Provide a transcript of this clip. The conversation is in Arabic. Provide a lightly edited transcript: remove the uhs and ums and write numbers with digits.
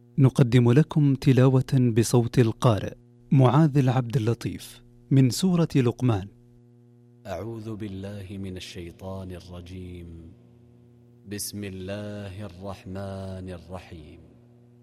نقدم لكم تلاوة بصوت القارئ معاذ العبد اللطيف من سورة لقمان. أعوذ بالله من الشيطان الرجيم. بسم الله الرحمن الرحيم.